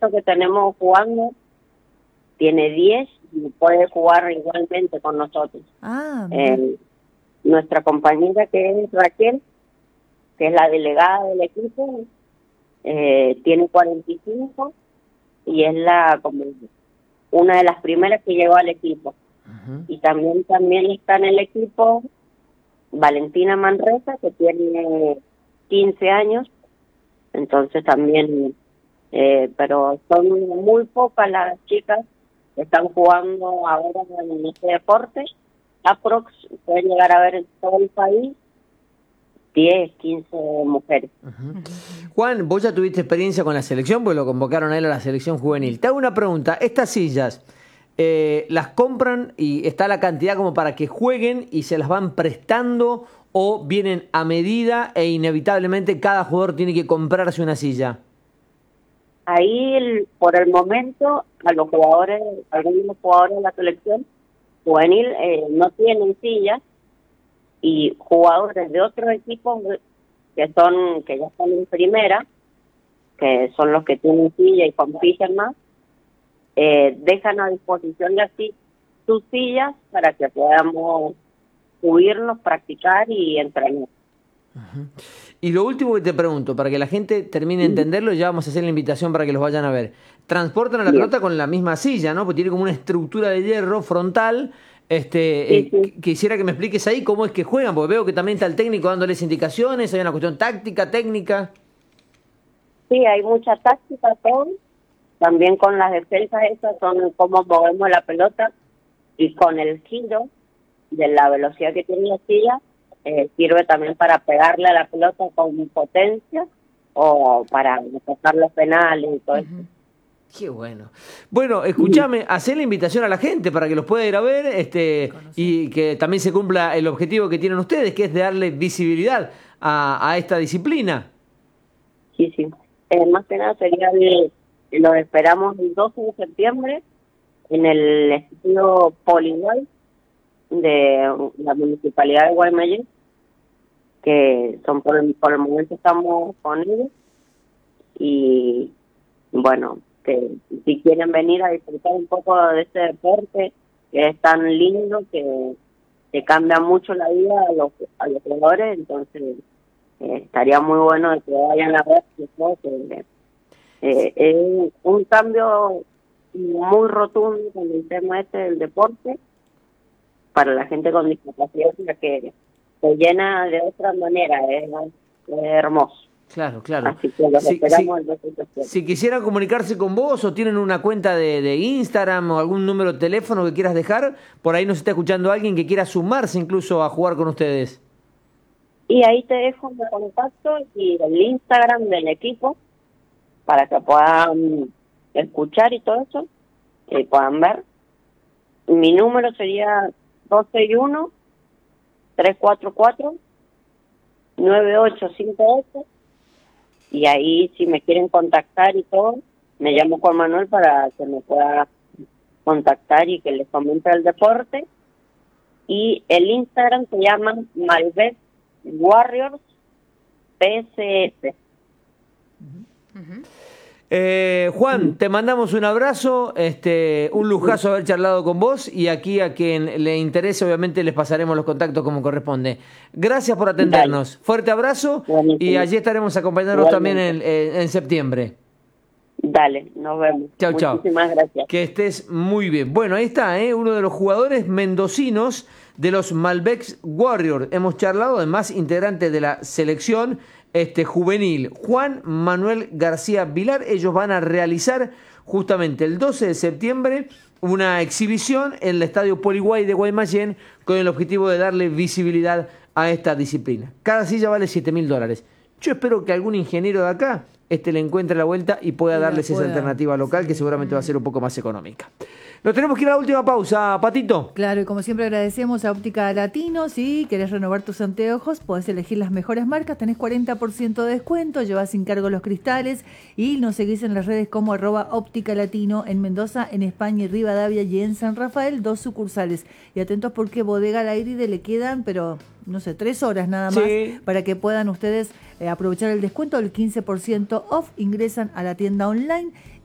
momento que tenemos jugando tiene 10 y puede jugar igualmente con nosotros. Nuestra compañera, que es Raquel, que es la delegada del equipo, tiene 45 y es como una de las primeras que llegó al equipo. Y también está en el equipo Valentina Manresa, que tiene 15 años, entonces también, pero son muy pocas las chicas que están jugando ahora en este deporte. Aprox puede llegar a ver en todo el país 10, 15 mujeres. Juan, vos ya tuviste experiencia con la selección, porque lo convocaron a él a la selección juvenil. Te hago una pregunta, estas sillas, ¿las compran y está la cantidad como para que jueguen y se las van prestando o vienen a medida e inevitablemente cada jugador tiene que comprarse una silla? Ahí, por el momento, algunos jugadores de la selección juvenil no tienen sillas, y jugadores de otros equipos que ya están en primera, que son los que tienen silla y compiten más, dejan a disposición de así sus sillas para que podamos subirnos, practicar y entrenar. Y lo último que te pregunto, para que la gente termine de entenderlo, ya vamos a hacer la invitación para que los vayan a ver. Transportan a la pelota con la misma silla, ¿no? Porque tiene como una estructura de hierro frontal. Quisiera que me expliques ahí cómo es que juegan, porque veo que también está el técnico dándoles indicaciones, hay una cuestión táctica, técnica. Sí, hay mucha táctica, también con las defensas esas son cómo movemos la pelota, y con el giro de la velocidad que tiene la silla, sirve también para pegarle a la pelota con potencia o para sacar los penales y todo eso. Qué bueno. Bueno, escúchame, hacé la invitación a la gente para que los pueda ir a ver y que también se cumpla el objetivo que tienen ustedes, que es de darle visibilidad a esta disciplina. Sí. Más que nada sería los esperamos el 12 de septiembre en el estadio Poliway de la Municipalidad de Guaymallén, que son por el momento estamos con ellos, y bueno, que si quieren venir a disfrutar un poco de este deporte que es tan lindo, que cambia mucho la vida a los jugadores, entonces estaría muy bueno de que vayan a ver, que es un cambio muy rotundo con el tema del deporte para la gente con discapacidad, que se llena de otra manera, es hermoso. Claro. Así que los esperamos el 12 de septiembre. Si quisieran comunicarse con vos o tienen una cuenta de Instagram o algún número de teléfono que quieras dejar, por ahí nos está escuchando alguien que quiera sumarse incluso a jugar con ustedes. Y ahí te dejo mi contacto y el Instagram del equipo para que puedan escuchar y todo eso, y puedan ver. Mi número sería 261-344-9858. Y ahí, si me quieren contactar y todo, me llamo Juan Manuel para que me pueda contactar y que les comente el deporte. Y el Instagram se llama Malbec Warriors PSS. Juan, te mandamos un abrazo, un lujazo haber charlado con vos, y aquí a quien le interese obviamente les pasaremos los contactos como corresponde. Gracias por atendernos. Dale. Fuerte abrazo. Buenísimo. Y allí estaremos acompañándonos también en septiembre. Dale, nos vemos. Chau. Muchísimas gracias. Que estés muy bien. Bueno, ahí está, uno de los jugadores mendocinos de los Malbec Warriors. Hemos charlado, además, integrante de la selección juvenil, Juan Manuel García Vilar. Ellos van a realizar justamente el 12 de septiembre una exhibición en el estadio Poliway de Guaymallén con el objetivo de darle visibilidad a esta disciplina. Cada silla vale $7.000. Yo espero que algún ingeniero de acá le encuentre la vuelta y pueda darles esa alternativa local, que seguramente va a ser un poco más económica. Nos tenemos que ir a la última pausa, Patito. Claro, y como siempre agradecemos a Óptica Latino. Si querés renovar tus anteojos, podés elegir las mejores marcas, tenés 40% de descuento, llevás sin cargo los cristales y nos seguís en las redes como @Óptica Latino en Mendoza, en España y Rivadavia, y en San Rafael, 2 sucursales. Y atentos porque Bodega Al Aire le quedan, pero no sé, 3 horas nada más, para que puedan ustedes aprovechar el descuento del 15% off. Ingresan a la tienda online